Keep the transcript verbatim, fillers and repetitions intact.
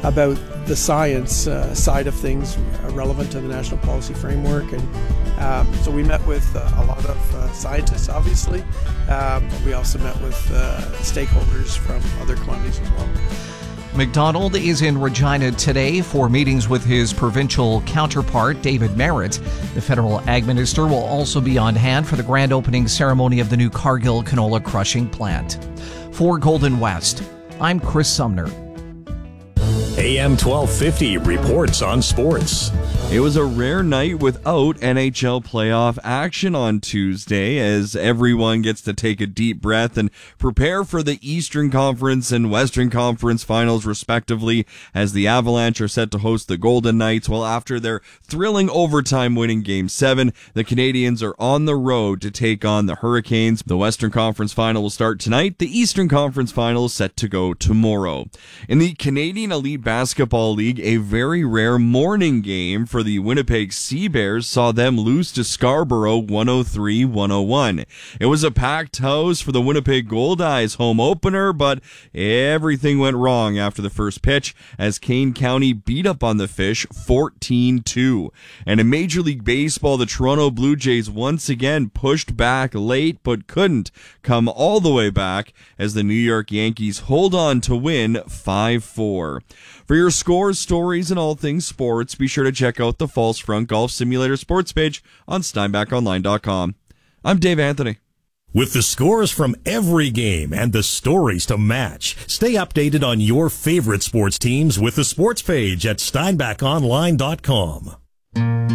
about the science uh, side of things uh, relevant to the national policy framework. And um, so we met with uh, a lot of uh, scientists, obviously, um, but we also met with uh, stakeholders from other commodities as well. MacDonald is in Regina today for meetings with his provincial counterpart, David Merritt. The federal ag minister will also be on hand for the grand opening ceremony of the new Cargill canola crushing plant. For Golden West, I'm Chris Sumner. A M twelve fifty reports on sports. It was a rare night without N H L playoff action on Tuesday, as everyone gets to take a deep breath and prepare for the Eastern Conference and Western Conference finals respectively, as the Avalanche are set to host the Golden Knights, while after their thrilling overtime winning Game seven, the Canadiens are on the road to take on the Hurricanes. The Western Conference final will start tonight. The Eastern Conference final is set to go tomorrow. In the Canadian Elite Basketball League, a very rare morning game for the Winnipeg Sea Bears saw them lose to Scarborough one oh three to one oh one. It was a packed house for the Winnipeg Goldeyes home opener, but everything went wrong after the first pitch as Kane County beat up on the Fish fourteen two. And in Major League Baseball, the Toronto Blue Jays once again pushed back late but couldn't come all the way back as the New York Yankees hold on to win five four. For your scores, stories, and all things sports, be sure to check out the False Front Golf Simulator sports page on steinbach online dot com. I'm Dave Anthony. With the scores from every game and the stories to match, stay updated on your favorite sports teams with the sports page at steinbach online dot com.